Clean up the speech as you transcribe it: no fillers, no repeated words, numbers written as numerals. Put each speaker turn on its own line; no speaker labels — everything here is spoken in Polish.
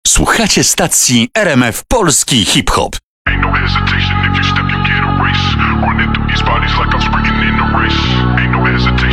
Słuchacie stacji RMF Polski Hip Hop.
Ain't no hesitation, if you step you get a race. Running through these bodies like I'm sprinting in a race. Ain't no hesitation.